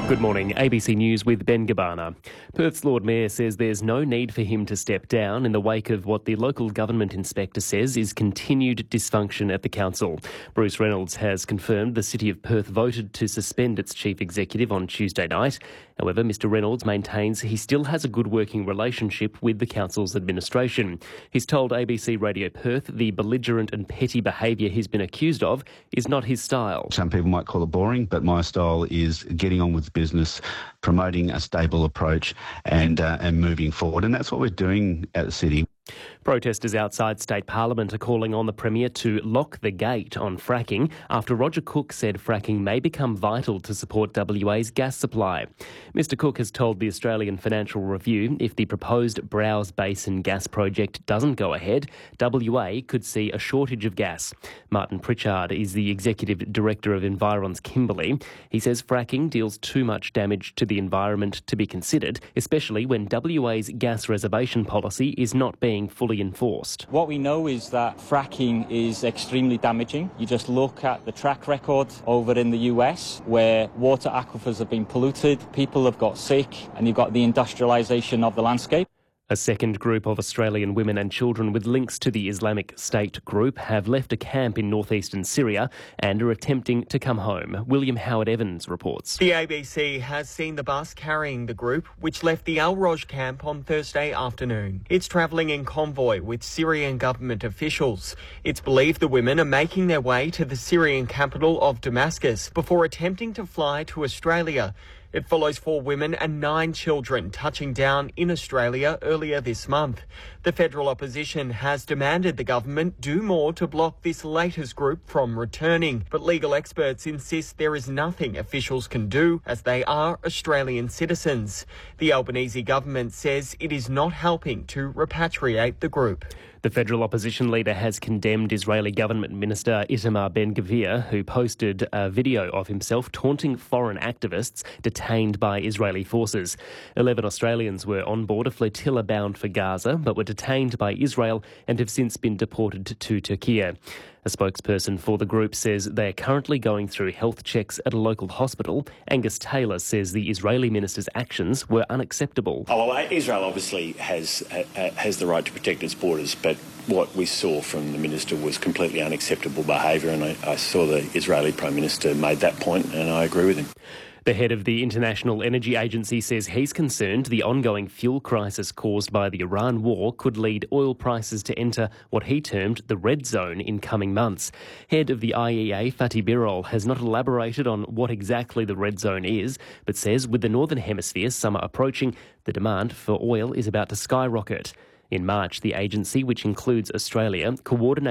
Good morning, ABC News with Ben Gabana. Perth's Lord Mayor says there's no need for him to step down in the wake of what the local government inspector says is continued dysfunction at the council. Bruce Reynolds has confirmed the City of Perth voted to suspend its chief executive on Tuesday night. However, Mr Reynolds maintains he still has a good working relationship with the council's administration. He's told ABC Radio Perth the belligerent and petty behaviour he's been accused of is not his style. Some people might call it boring, but my style is getting on with business, promoting a stable approach and moving forward. And that's what we're doing at the City. Protesters outside State Parliament are calling on the Premier to lock the gate on fracking after Roger Cook said fracking may become vital to support WA's gas supply. Mr Cook has told the Australian Financial Review if the proposed Browse Basin gas project doesn't go ahead, WA could see a shortage of gas. Martin Pritchard is the Executive Director of Environs Kimberley. He says fracking deals too much damage to the environment to be considered, especially when WA's gas reservation policy is not being fully enforced. What we know is that fracking is extremely damaging. You just look at the track record over in the US where water aquifers have been polluted, people have got sick, and you've got the industrialisation of the landscape. A second group of Australian women and children with links to the Islamic State group have left a camp in northeastern Syria and are attempting to come home. William Howard Evans reports. The ABC has seen the bus carrying the group, which left the Al Roj camp on Thursday afternoon. It's travelling in convoy with Syrian government officials. It's believed the women are making their way to the Syrian capital of Damascus before attempting to fly to Australia. It follows 4 women and 9 children touching down in Australia earlier this month. The federal opposition has demanded the government do more to block this latest group from returning, but legal experts insist there is nothing officials can do as they are Australian citizens. The Albanese government says it is not helping to repatriate the group. The federal opposition leader has condemned Israeli government minister Itamar Ben-Gvir, who posted a video of himself taunting foreign activists detained by Israeli forces. 11 Australians were on board a flotilla bound for Gaza, but were detained by Israel and have since been deported to Turkey. A spokesperson for the group says they are currently going through health checks at a local hospital. Angus Taylor says the Israeli minister's actions were unacceptable. Israel obviously has the right to protect its borders, but what we saw from the minister was completely unacceptable behaviour, and I saw the Israeli Prime Minister made that point, and I agree with him. The head of the International Energy Agency says he's concerned the ongoing fuel crisis caused by the Iran war could lead oil prices to enter what he termed the red zone in coming months. Head of the IEA, Fatih Birol, has not elaborated on what exactly the red zone is, but says with the Northern Hemisphere summer approaching, the demand for oil is about to skyrocket. In March, the agency, which includes Australia, coordinated